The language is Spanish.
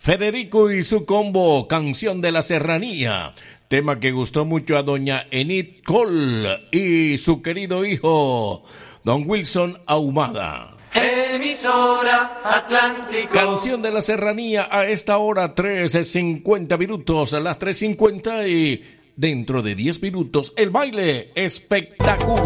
Federico y su combo, Canción de la Serranía. Tema que gustó mucho a doña Enid Cole y su querido hijo, don Wilson Ahumada. Emisora Atlántico. Canción de la Serranía a esta hora, 3:50 minutos, a las 3:50 y dentro de 10 minutos, el baile espectacular.